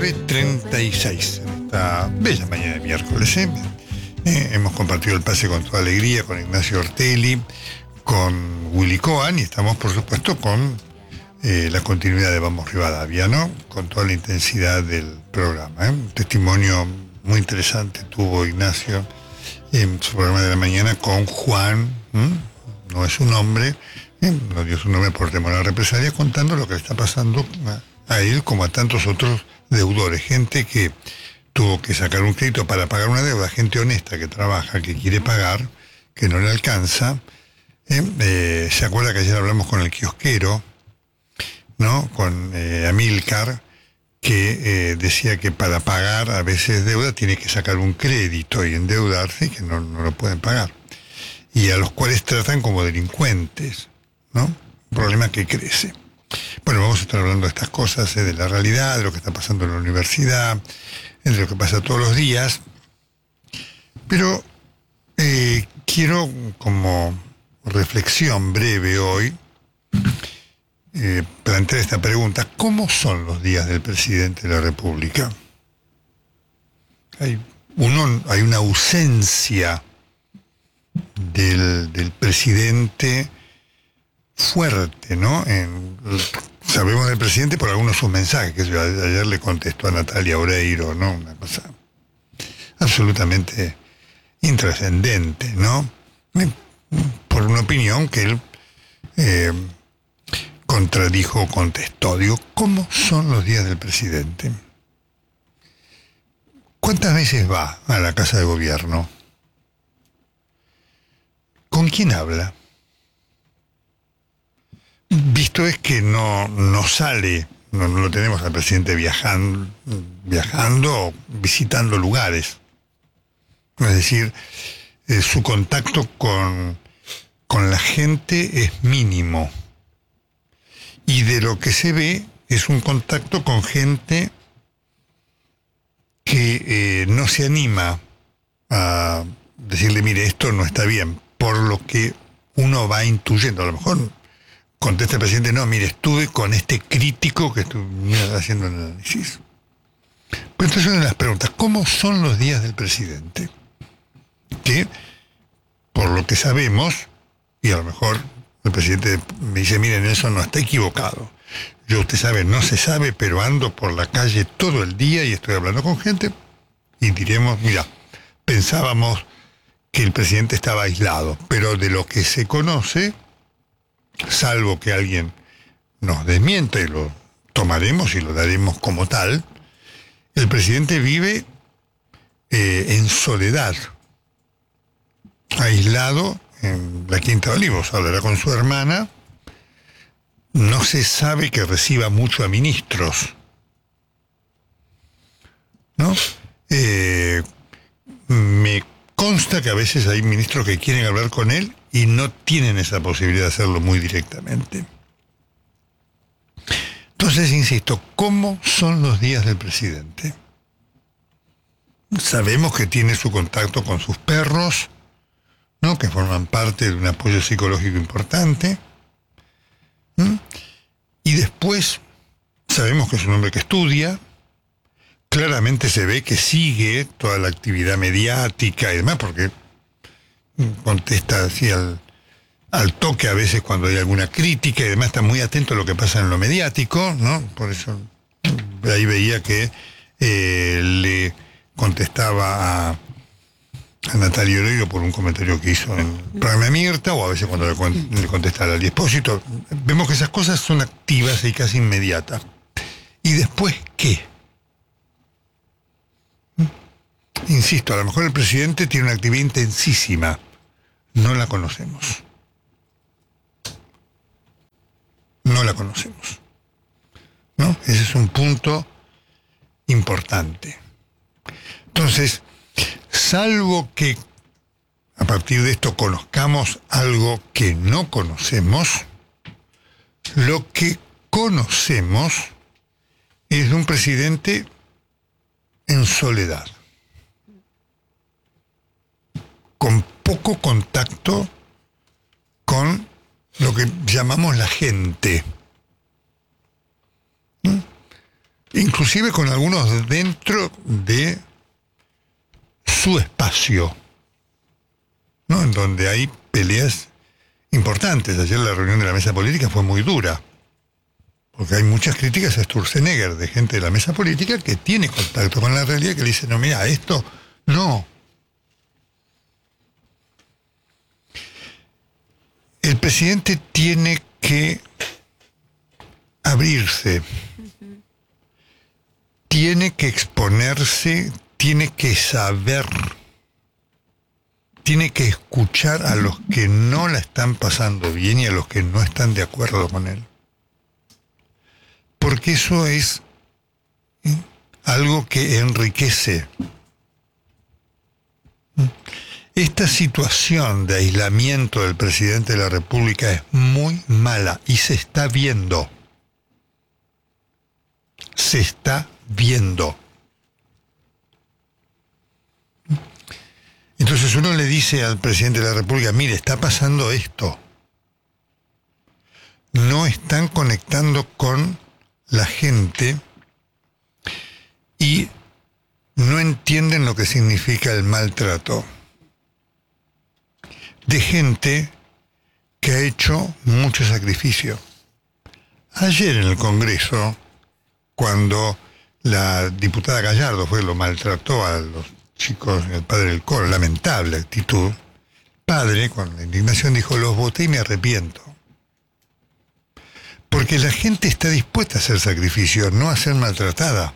19:36, en esta bella mañana de miércoles. Hemos compartido el pase con toda alegría con Ignacio Ortelli, con Willy Cohen, y estamos, por supuesto, con la continuidad de Vamos Rivadavia, ¿no? Con toda la intensidad del programa. Un testimonio muy interesante tuvo Ignacio en su programa de la mañana con Juan, no es su nombre, no dio su nombre por temor a represalia, contando lo que le está pasando a él como a tantos otros deudores, gente que tuvo que sacar un crédito para pagar una deuda, gente honesta que trabaja, que quiere pagar, que no le alcanza. Se acuerda que ayer hablamos con el kiosquero, ¿no? Con Amílcar, que decía que para pagar a veces deuda tiene que sacar un crédito y endeudarse y que no lo pueden pagar. Y a los cuales tratan como delincuentes, ¿no? Un problema que crece. Bueno, vamos a estar hablando de estas cosas, de la realidad, de lo que está pasando en la universidad, de lo que pasa todos los días. Pero quiero, como reflexión breve hoy, plantear esta pregunta: ¿cómo son los días del presidente de la República? Hay una ausencia del presidente fuerte, ¿no? Sabemos del presidente por algunos de sus mensajes, que ayer le contestó a Natalia Oreiro, ¿no? Una cosa absolutamente intrascendente, ¿no? Por una opinión que él contradijo o contestó. Digo, ¿cómo son los días del presidente? ¿Cuántas veces va a la Casa de Gobierno? ¿Con quién habla? Visto es que no sale, no lo tenemos al presidente viajando o visitando lugares. Es decir, su contacto con la gente es mínimo. Y de lo que se ve es un contacto con gente que no se anima a decirle, mire, esto no está bien, por lo que uno va intuyendo. A lo mejor contesta el presidente, no, mire, estuve con este crítico que estuve haciendo el análisis. Pero entonces una de las preguntas: ¿cómo son los días del presidente? Que, por lo que sabemos, y a lo mejor el presidente me dice, miren, eso no está equivocado. Yo, usted sabe, no se sabe, pero ando por la calle todo el día y estoy hablando con gente y diremos, mira, pensábamos que el presidente estaba aislado, pero de lo que se conoce, salvo que alguien nos desmienta y lo tomaremos y lo daremos como tal, el presidente vive en soledad, aislado en la Quinta de Olivos. Hablará con su hermana. No se sabe que reciba mucho a ministros, ¿no? Me consta que a veces hay ministros que quieren hablar con él y no tienen esa posibilidad de hacerlo muy directamente. Entonces, insisto, ¿cómo son los días del presidente? Sabemos que tiene su contacto con sus perros, ¿no? Que forman parte de un apoyo psicológico importante. Y después sabemos que es un hombre que estudia. Claramente se ve que sigue toda la actividad mediática y demás, porque contesta así al toque a veces cuando hay alguna crítica y demás, está muy atento a lo que pasa en lo mediático, ¿no? Por eso ahí veía que le contestaba a Natalia Oreiro por un comentario que hizo en el programa de Mirta, o a veces cuando le contesta a Lali Espósito. Vemos que esas cosas son activas y casi inmediatas. ¿Y después qué? Insisto, a lo mejor el presidente tiene una actividad intensísima. No la conocemos. No la conocemos, ¿no? Ese es un punto importante. Entonces, salvo que a partir de esto conozcamos algo que no conocemos, lo que conocemos es de un presidente en soledad, con poco contacto con lo que llamamos la gente. inclusive con algunos dentro de su espacio, ¿no? En donde hay peleas importantes. Ayer la reunión de la mesa política fue muy dura, porque hay muchas críticas a Sturzenegger, de gente de la mesa política que tiene contacto con la realidad, que le dice, no, mira, esto no. El presidente tiene que abrirse, tiene que exponerse, tiene que saber, tiene que escuchar a los que no la están pasando bien y a los que no están de acuerdo con él. Porque eso es algo que enriquece. Esta situación de aislamiento del presidente de la República es muy mala y se está viendo. Se está viendo. Entonces uno le dice al presidente de la República, mire, está pasando esto. No están conectando con la gente y no entienden lo que significa el maltrato de gente que ha hecho mucho sacrificio. Ayer en el Congreso, cuando la diputada Gallardo lo maltrató a los chicos, el padre del coro, lamentable actitud, padre, con la indignación, dijo, los voté y me arrepiento. Porque la gente está dispuesta a hacer sacrificio, no a ser maltratada.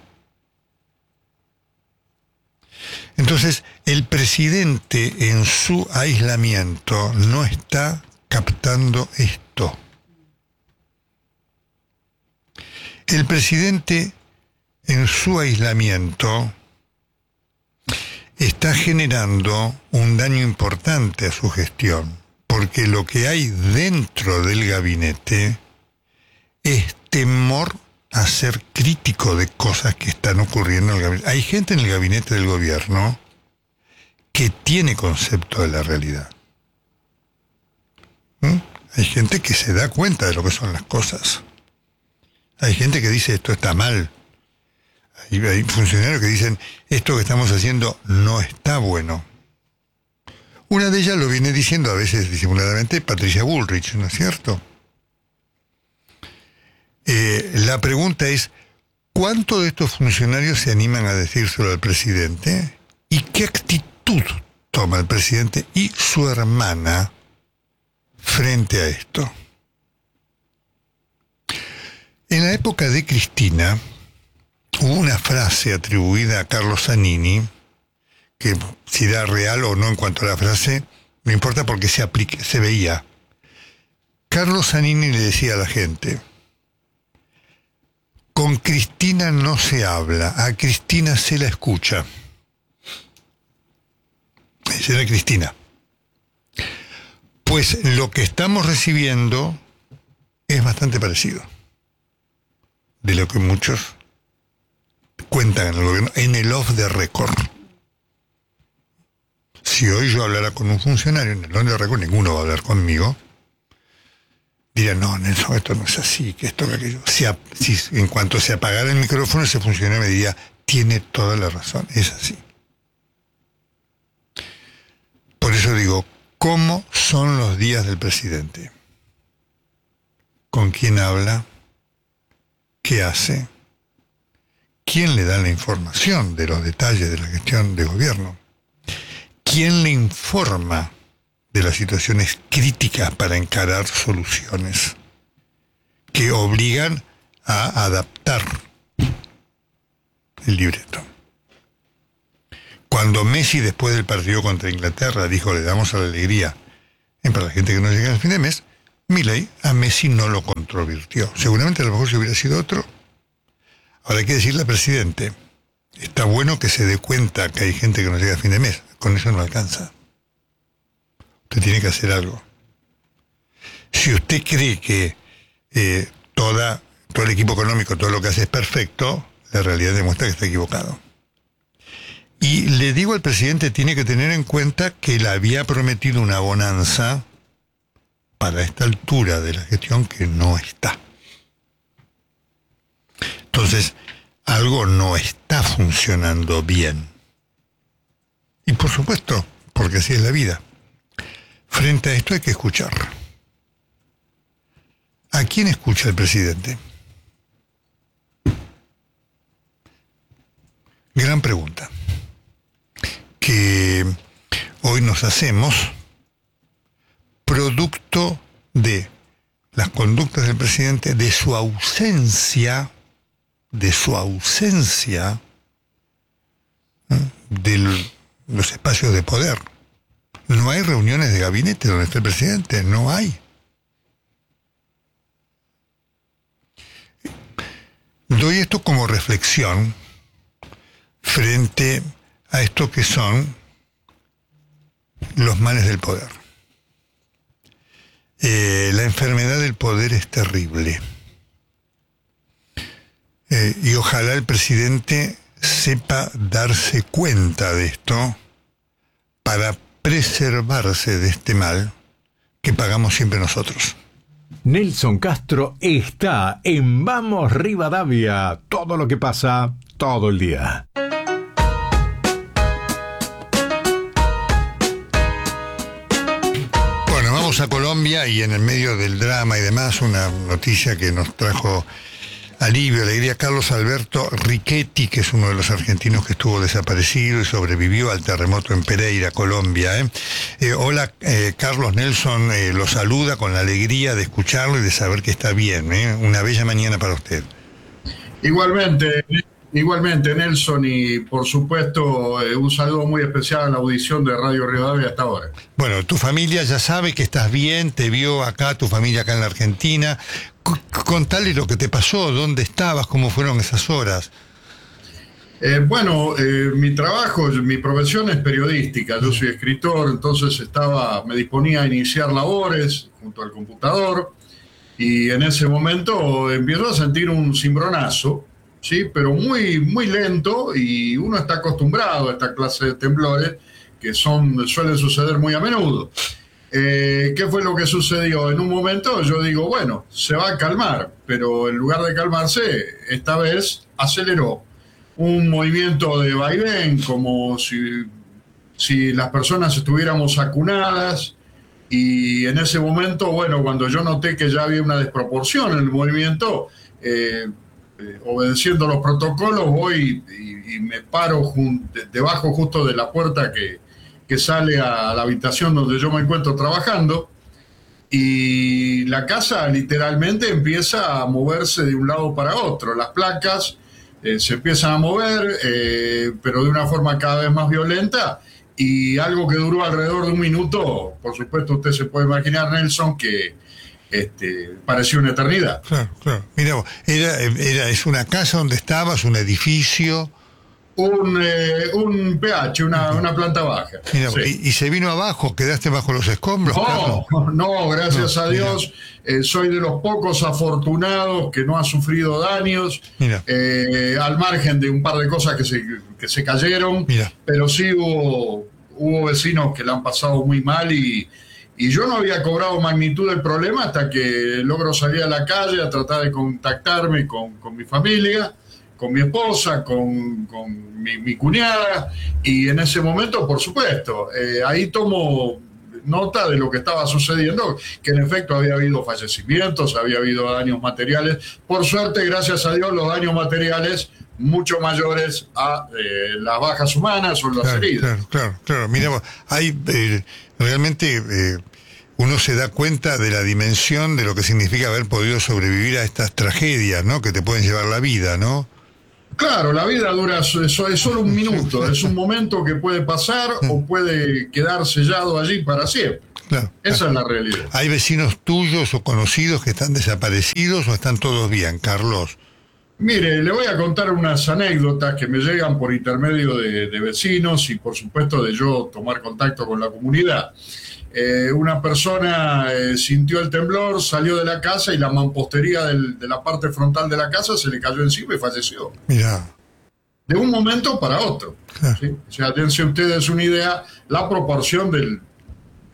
Entonces, el presidente en su aislamiento no está captando esto. El presidente en su aislamiento está generando un daño importante a su gestión, porque lo que hay dentro del gabinete es temor a ser crítico de cosas que están ocurriendo en el gabinete. Hay gente en el gabinete del gobierno que tiene concepto de la realidad. Hay gente que se da cuenta de lo que son las cosas. Hay gente que dice esto está mal. Hay funcionarios que dicen esto que estamos haciendo no está bueno. Una de ellas lo viene diciendo a veces disimuladamente Patricia Bullrich, ¿no es cierto? La pregunta es, ¿cuántos de estos funcionarios se animan a decírselo al presidente? ¿Y qué actitud toma el presidente y su hermana frente a esto? En la época de Cristina, hubo una frase atribuida a Carlos Zanini, que si era real o no en cuanto a la frase, no importa porque se veía. Carlos Zanini le decía a la gente, con Cristina no se habla, a Cristina se la escucha. Esa era Cristina. Pues lo que estamos recibiendo es bastante parecido de lo que muchos cuentan en el gobierno, en el off the record. Si hoy yo hablara con un funcionario en el off the record, ninguno va a hablar conmigo. Diría, no, Nelson, esto no es así, que esto, que aquello. Si en cuanto se apagara el micrófono, ese funcionario me diría, tiene toda la razón, es así. Por eso digo, ¿cómo son los días del presidente? ¿Con quién habla? ¿Qué hace? ¿Quién le da la información de los detalles de la gestión de gobierno? ¿Quién le informa de las situaciones críticas para encarar soluciones que obligan a adaptar el libreto? Cuando Messi, después del partido contra Inglaterra, dijo, le damos a la alegría para la gente que no llega al fin de mes, Milei a Messi no lo controvirtió. Seguramente a lo mejor si hubiera sido otro. Ahora hay que decirle al presidente, está bueno que se dé cuenta que hay gente que no llega a fin de mes, con eso no alcanza. Usted tiene que hacer algo. Si usted cree que todo el equipo económico, todo lo que hace es perfecto, la realidad demuestra que está equivocado. Y le digo al presidente, tiene que tener en cuenta que le había prometido una bonanza para esta altura de la gestión que no está. Entonces, algo no está funcionando bien. Y por supuesto, porque así es la vida. Frente a esto hay que escuchar. ¿A quién escucha el presidente? Gran pregunta que hoy nos hacemos producto de las conductas del presidente, de su ausencia, de los espacios de poder. No hay reuniones de gabinete donde está el presidente, no hay. Doy esto como reflexión frente a esto que son los males del poder. La enfermedad del poder es terrible. Y ojalá el presidente sepa darse cuenta de esto para preservarse de este mal que pagamos siempre nosotros. Nelson Castro está en Vamos Rivadavia. Todo lo que pasa, todo el día. Bueno, vamos a Colombia y en el medio del drama y demás, una noticia que nos trajo alivio, alegría. Carlos Alberto Riquetti, que es uno de los argentinos que estuvo desaparecido y sobrevivió al terremoto en Pereira, Colombia. Hola, Carlos. Nelson lo saluda con la alegría de escucharlo y de saber que está bien. Una bella mañana para usted. Igualmente, Nelson, y por supuesto un saludo muy especial a la audición de Radio Rivadavia hasta ahora. Bueno, tu familia ya sabe que estás bien, te vio acá, tu familia acá en la Argentina. Contale lo que te pasó, dónde estabas, cómo fueron esas horas. Mi trabajo, mi profesión es periodística, yo soy escritor, entonces me disponía a iniciar labores junto al computador y en ese momento empiezo a sentir un cimbronazo, ¿sí? Pero muy, muy lento, y uno está acostumbrado a esta clase de temblores que suelen suceder muy a menudo. ¿Qué fue lo que sucedió? En un momento yo digo, bueno, se va a calmar, pero en lugar de calmarse, esta vez aceleró. Un movimiento de vaivén, como si las personas estuviéramos acunadas, y en ese momento, cuando yo noté que ya había una desproporción en el movimiento, obedeciendo los protocolos, voy y me paro debajo justo de la puerta que sale a la habitación donde yo me encuentro trabajando, y la casa literalmente empieza a moverse de un lado para otro. Las placas se empiezan a mover, pero de una forma cada vez más violenta, y algo que duró alrededor de un minuto. Por supuesto, usted se puede imaginar, Nelson, que pareció una eternidad. Claro. Mira, es una casa donde estabas, un edificio. Un PH, una planta baja. Mira, sí. ¿Y se vino abajo? ¿Quedaste bajo los escombros? No, gracias a Dios. Soy de los pocos afortunados que no ha sufrido daños, al margen de un par de cosas que se cayeron. Pero sí hubo vecinos que la han pasado muy mal, y yo no había cobrado magnitud del problema hasta que logro salir a la calle a tratar de contactarme con mi familia, con mi esposa, con mi cuñada, y en ese momento, por supuesto, ahí tomo nota de lo que estaba sucediendo, que en efecto había habido fallecimientos, había habido daños materiales. Por suerte, gracias a Dios, los daños materiales mucho mayores a las bajas humanas o las heridas. Claro. Mira, hay realmente uno se da cuenta de la dimensión de lo que significa haber podido sobrevivir a estas tragedias, ¿no? Que te pueden llevar la vida, ¿no? Claro, la vida es solo un minuto, es un momento que puede pasar o puede quedar sellado allí para siempre. Esa es la realidad. ¿Hay vecinos tuyos o conocidos que están desaparecidos o están todos bien, Carlos? Mire, le voy a contar unas anécdotas que me llegan por intermedio de vecinos y por supuesto de yo tomar contacto con la comunidad. Una persona sintió el temblor, salió de la casa y la mampostería de la parte frontal de la casa se le cayó encima y falleció. Mirá. De un momento para otro. ¿Sí? O sea, dense ustedes una idea, la proporción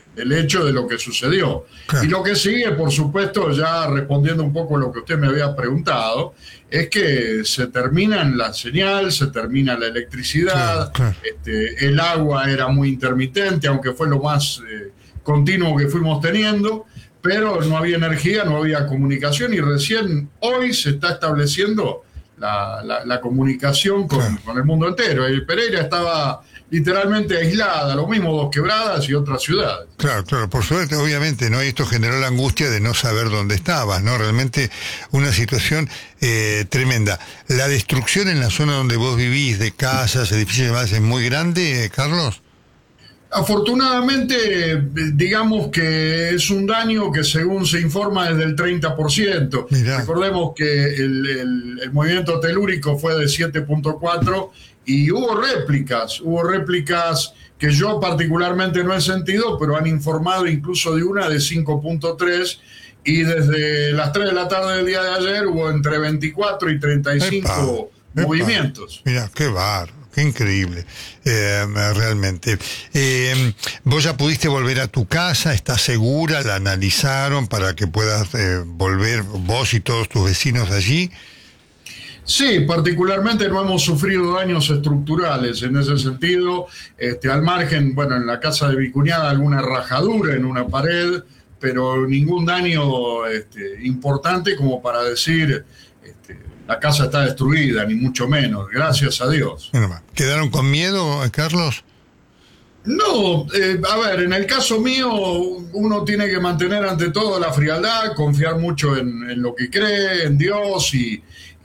del hecho de lo que sucedió. Claro. Y lo que sigue, por supuesto, ya respondiendo un poco a lo que usted me había preguntado, es que se termina la señal, se termina la electricidad, claro. El agua era muy intermitente, aunque fue lo más continuo que fuimos teniendo, pero no había energía, no había comunicación, y recién hoy se está estableciendo la comunicación con el mundo entero. Pereira estaba literalmente aislada, lo mismo Dos Quebradas y otras ciudades. Claro, por suerte, obviamente, ¿no? Y esto generó la angustia de no saber dónde estabas, ¿no? Realmente una situación tremenda. La destrucción en la zona donde vos vivís, de casas, edificios y demás, ¿es muy grande, Carlos? Afortunadamente, digamos que es un daño que según se informa es del 30%. Mirá. Recordemos que el movimiento telúrico fue de 7.4 y hubo réplicas que yo particularmente no he sentido, pero han informado incluso de una de 5.3, y desde las 3 de la tarde del día de ayer hubo entre 24 y 35 movimientos. Mira, qué bárbaro. Qué increíble, realmente. ¿Vos ya pudiste volver a tu casa? ¿Estás segura? ¿La analizaron para que puedas volver vos y todos tus vecinos allí? Sí, particularmente no hemos sufrido daños estructurales en ese sentido. Al margen, bueno, en la casa de mi cuñada alguna rajadura en una pared, pero ningún daño importante como para decir... la casa está destruida, ni mucho menos, gracias a Dios. ¿Quedaron con miedo, Carlos? No, a ver, en el caso mío, uno tiene que mantener ante todo la frialdad, confiar mucho en lo que cree, en Dios, y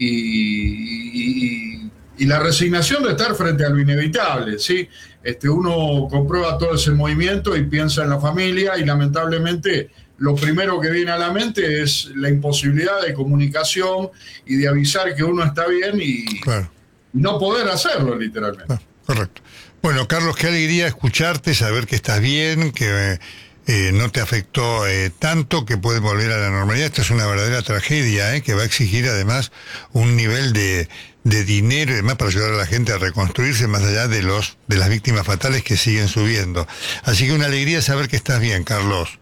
la resignación de estar frente a lo inevitable, ¿sí? Uno comprueba todo ese movimiento y piensa en la familia, y lamentablemente... lo primero que viene a la mente es la imposibilidad de comunicación y de avisar que uno está bien y no poder hacerlo, literalmente. Correcto. Bueno, Carlos, qué alegría escucharte, saber que estás bien, que no te afectó tanto, que puedes volver a la normalidad. Esta es una verdadera tragedia, que va a exigir además un nivel de dinero y demás para ayudar a la gente a reconstruirse, más allá de las víctimas fatales que siguen subiendo. Así que una alegría saber que estás bien, Carlos.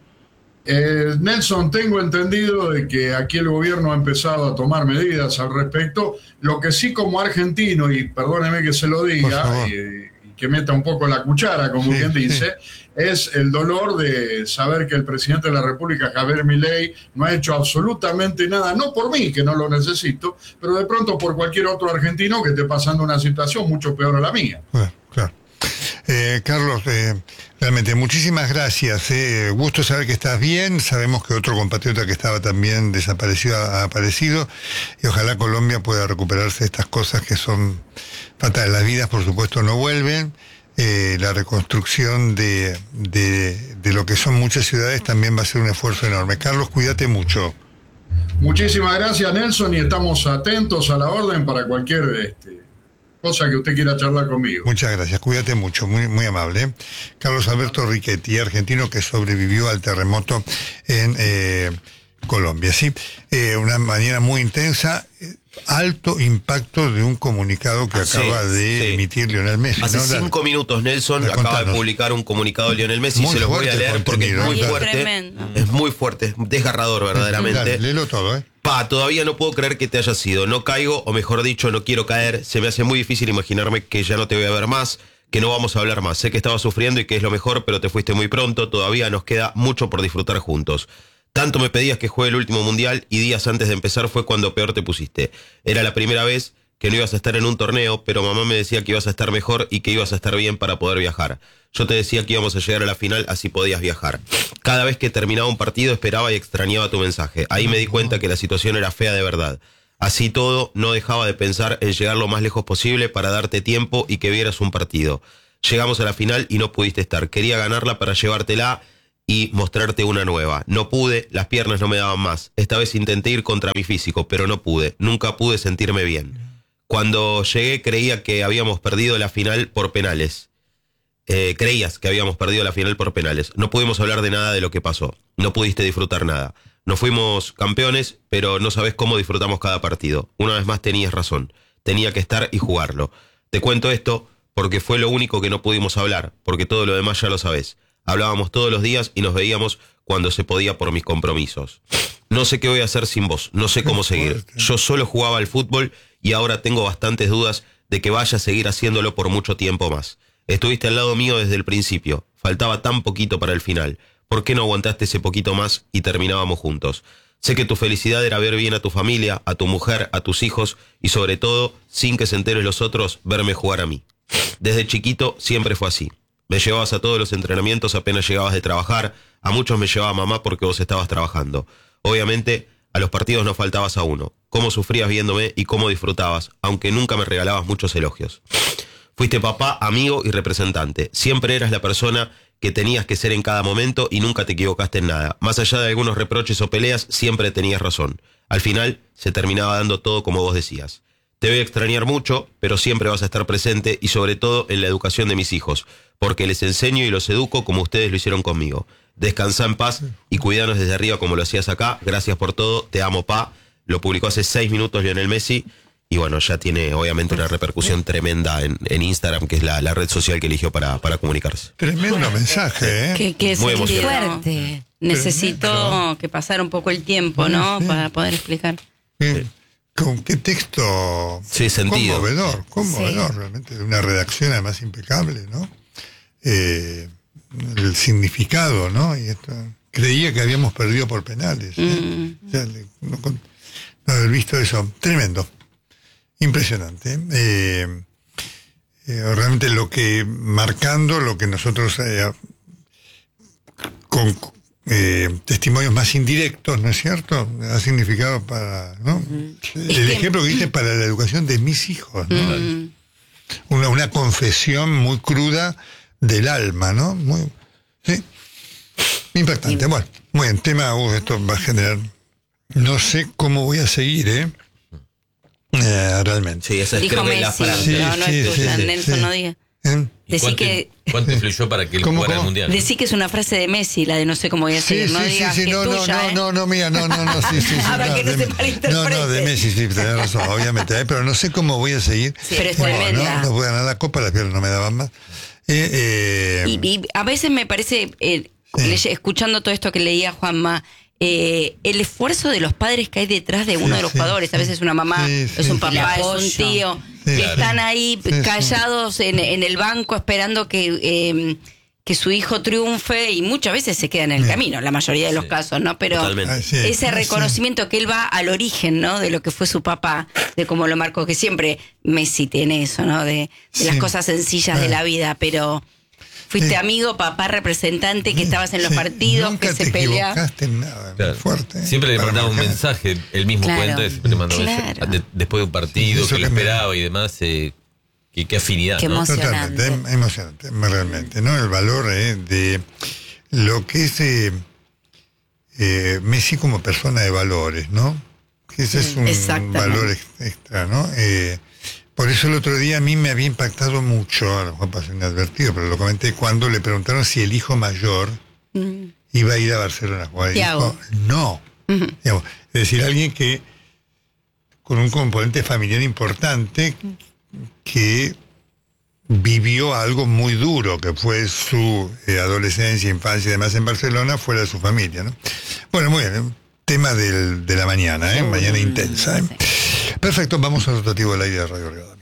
Nelson, tengo entendido de que aquí el gobierno ha empezado a tomar medidas al respecto. Lo que sí, como argentino, y perdóneme que se lo diga y que meta un poco la cuchara, como quien dice, es el dolor de saber que el presidente de la República, Javier Milei, no ha hecho absolutamente nada, no por mí, que no lo necesito, pero de pronto por cualquier otro argentino que esté pasando una situación mucho peor a la mía. Claro. Carlos, realmente muchísimas gracias. Gusto saber que estás bien. Sabemos que otro compatriota que estaba también desaparecido ha aparecido, y ojalá Colombia pueda recuperarse de estas cosas que son fatales. Las vidas, por supuesto, no vuelven. La reconstrucción de lo que son muchas ciudades también va a ser un esfuerzo enorme. Carlos, cuídate mucho. Muchísimas gracias, Nelson, y estamos atentos a la orden para cualquier cosa que usted quiera charlar conmigo. Muchas gracias, cuídate mucho, muy, muy amable. Carlos Alberto Riquetti, argentino que sobrevivió al terremoto en Colombia, ¿sí? Una mañana muy intensa, alto impacto de un comunicado que acaba de emitir Lionel Messi. Hace 5 minutos, Nelson, acaba de publicar un comunicado de Lionel Messi, se los voy a leer porque es muy fuerte. Es muy fuerte, desgarrador verdaderamente. Dale, léelo todo, Todavía no puedo creer que te hayas ido. No caigo, o mejor dicho, no quiero caer. Se me hace muy difícil imaginarme que ya no te voy a ver más, que no vamos a hablar más. Sé que estabas sufriendo y que es lo mejor, pero te fuiste muy pronto. Todavía nos queda mucho por disfrutar juntos. Tanto me pedías que juegue el último mundial y días antes de empezar fue cuando peor te pusiste. Era la primera vez que no ibas a estar en un torneo, pero mamá me decía que ibas a estar mejor y que ibas a estar bien para poder viajar. Yo te decía que íbamos a llegar a la final, así podías viajar. Cada vez que terminaba un partido esperaba y extrañaba tu mensaje. Ahí me di cuenta que la situación era fea de verdad. Así todo, no dejaba de pensar en llegar lo más lejos posible para darte tiempo y que vieras un partido. Llegamos a la final y no pudiste estar. Quería ganarla para llevártela y mostrarte una nueva. No pude, las piernas no me daban más. Esta vez intenté ir contra mi físico, pero no pude. Nunca pude sentirme bien. Cuando llegué creía que habíamos perdido la final por penales. Creías que habíamos perdido la final por penales. No pudimos hablar de nada de lo que pasó. No pudiste disfrutar nada. No fuimos campeones, pero no sabes cómo disfrutamos cada partido. Una vez más tenías razón. Tenía que estar y jugarlo. Te cuento esto porque fue lo único que no pudimos hablar, porque todo lo demás ya lo sabés. Hablábamos todos los días y nos veíamos cuando se podía por mis compromisos. No sé qué voy a hacer sin vos, no sé cómo seguir. Yo solo jugaba al fútbol y ahora tengo bastantes dudas de que vaya a seguir haciéndolo por mucho tiempo más. Estuviste al lado mío desde el principio, faltaba tan poquito para el final. ¿Por qué no aguantaste ese poquito más y terminábamos juntos? Sé que tu felicidad era ver bien a tu familia, a tu mujer, a tus hijos y sobre todo, sin que se enteren los otros, verme jugar a mí. Desde chiquito siempre fue así. Me llevabas a todos los entrenamientos apenas llegabas de trabajar, a muchos me llevaba mamá porque vos estabas trabajando. Obviamente, a los partidos no faltabas a uno. Cómo sufrías viéndome y cómo disfrutabas, aunque nunca me regalabas muchos elogios. Fuiste papá, amigo y representante. Siempre eras la persona que tenías que ser en cada momento y nunca te equivocaste en nada. Más allá de algunos reproches o peleas, siempre tenías razón. Al final, se terminaba dando todo como vos decías. Te voy a extrañar mucho, pero siempre vas a estar presente y sobre todo en la educación de mis hijos, porque les enseño y los educo como ustedes lo hicieron conmigo. Descansá en paz y cuidanos desde arriba como lo hacías acá. Gracias por todo, te amo, pa. Lo publicó hace 6 minutos Lionel Messi. Y bueno, ya tiene obviamente una repercusión tremenda en Instagram, que es la red social que eligió para comunicarse. Tremendo mensaje, ¿eh? Que es Muy fuerte. Necesito que pasara un poco el tiempo, ¿no? Para poder explicar. ¿Con qué texto? Sí, sentido. Conmovedor, realmente. De una redacción además impecable, ¿no? El significado, ¿no? Y esto, creía que habíamos perdido por penales. O sea, no haber visto eso. Tremendo. Impresionante. Realmente marcando lo que nosotros con testimonios más indirectos, ¿no es cierto? Ha significado para, ¿no? El ejemplo que diste para la educación de mis hijos, ¿no? Una confesión muy cruda del alma, ¿no? Sí. Impactante. Bueno, muy bien, tema, esto va a generar, no sé cómo voy a seguir, realmente. Sí, esa es Dijo creo que la Messi, frase. no es tuya, Nelson, no diga. ¿Cuánto influyó para que él jugara el Mundial? Decí que es una frase de Messi, la de no sé cómo voy a seguir. No digas que es tuya, no, mía, no, sí. Ahora que no se malinterprete. No, de Messi, sí, tenés razón, obviamente, pero no sé cómo voy a seguir. Sí, pero es tremenda. No pude ganar la copa, las piernas no me daban más. Y a veces me parece, escuchando todo esto que leía Juanma, el esfuerzo de los padres que hay detrás de uno de los jugadores, a veces una mamá, es un papá, es un tío, que están ahí callados en el banco esperando que su hijo triunfe y muchas veces se queda en el camino, la mayoría de los casos, ¿no? Pero ese reconocimiento que él va al origen, ¿no? De lo que fue su papá, de cómo lo marcó, que siempre Messi tiene eso, ¿no? De las cosas sencillas de la vida, pero... Fuiste amigo, papá, representante, que estabas en los partidos, nunca que se peleaba. Nunca te equivocaste en nada, claro. Fuerte. Siempre le mandaba un mensaje, el mismo cuento, siempre le mandaba después de un partido, que lo esperaba y demás, qué afinidad. Qué emocionante. Totalmente, emocionante, realmente, ¿no? El valor de lo que es Messi como persona de valores, ¿no? Que ese es un valor extra, ¿no? Por eso el otro día a mí me había impactado mucho, a lo mejor pasé inadvertido, pero lo comenté cuando le preguntaron si el hijo mayor iba a ir a Barcelona a jugar. Y dijo, no. Digamos, es decir, alguien que con un componente familiar importante que vivió algo muy duro, que fue su adolescencia, infancia y demás en Barcelona, fuera de su familia, ¿no? Bueno, muy bien, tema de la mañana, mañana intensa. Perfecto, vamos al rotativo del aire de Radio Rivadavia.